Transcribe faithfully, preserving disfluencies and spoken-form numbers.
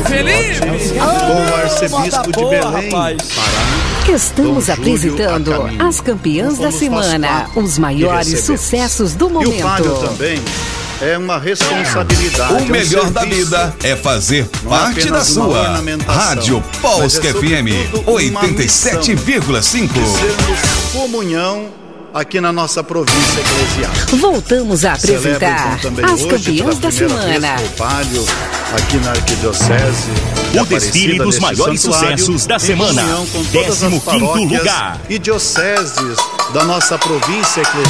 Felipe! Com o arcebispo de Belém, Pará. Estamos apresentando as campeãs da semana, os maiores sucessos do momento. E o palio também é uma responsabilidade. O melhor um da vida é fazer parte da sua. Rádio Polska é F M oitenta e sete vírgula cinco. Sermos comunhão aqui na nossa província eclesiástica. Voltamos a apresentar as campeãs da semana. O palio aqui na arquidiocese. O desfile dos maiores sucessos da semana. décimo quinto lugar. E dioceses da nossa província eclesiástica.